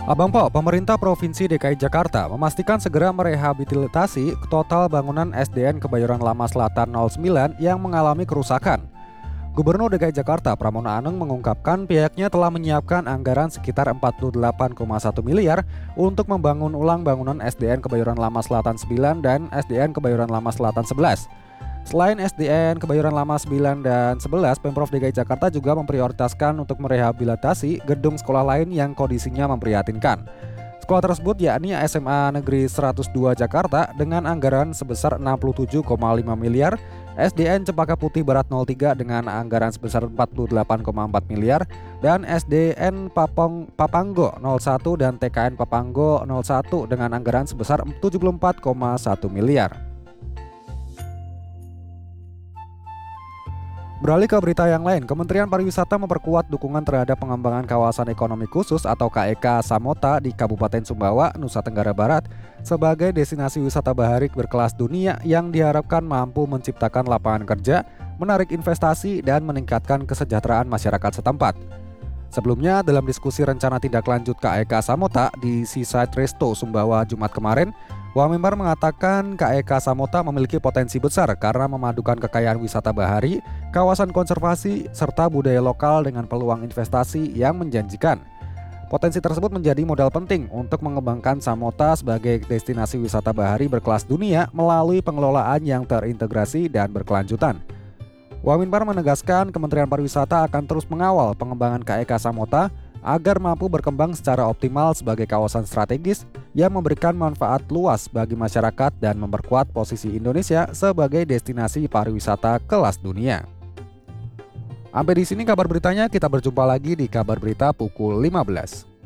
Abang Po, pemerintah Provinsi DKI Jakarta memastikan segera merehabilitasi total bangunan SDN Kebayoran Lama Selatan 09 yang mengalami kerusakan. Gubernur DKI Jakarta Pramono Anung mengungkapkan pihaknya telah menyiapkan anggaran sekitar 48,1 miliar untuk membangun ulang bangunan SDN Kebayoran Lama Selatan 9 dan SDN Kebayoran Lama Selatan 11. Selain SDN Kebayoran Lama 9 dan 11, Pemprov DKI Jakarta juga memprioritaskan untuk merehabilitasi gedung sekolah lain yang kondisinya memprihatinkan. Sekolah tersebut yakni SMA Negeri 102 Jakarta dengan anggaran sebesar 67,5 miliar, SDN Cempaka Putih Barat 03 dengan anggaran sebesar 48,4 miliar, dan SDN Papanggo 01 dan TKN Papanggo 01 dengan anggaran sebesar 74,1 miliar. Beralih ke berita yang lain, Kementerian Pariwisata memperkuat dukungan terhadap pengembangan kawasan ekonomi khusus atau KEK Samota di Kabupaten Sumbawa, Nusa Tenggara Barat sebagai destinasi wisata bahari berkelas dunia yang diharapkan mampu menciptakan lapangan kerja, menarik investasi, dan meningkatkan kesejahteraan masyarakat setempat. Sebelumnya, dalam diskusi rencana tindak lanjut KEK Samota di Seaside Resto Sumbawa Jumat kemarin, Wamember mengatakan KEK Samota memiliki potensi besar karena memadukan kekayaan wisata bahari, kawasan konservasi, serta budaya lokal dengan peluang investasi yang menjanjikan. Potensi tersebut menjadi modal penting untuk mengembangkan Samota sebagai destinasi wisata bahari berkelas dunia melalui pengelolaan yang terintegrasi dan berkelanjutan. Waminbar menegaskan Kementerian Pariwisata akan terus mengawal pengembangan KEK Samota agar mampu berkembang secara optimal sebagai kawasan strategis yang memberikan manfaat luas bagi masyarakat dan memperkuat posisi Indonesia sebagai destinasi pariwisata kelas dunia. Sampai di sini kabar beritanya, kita berjumpa lagi di kabar berita pukul 15.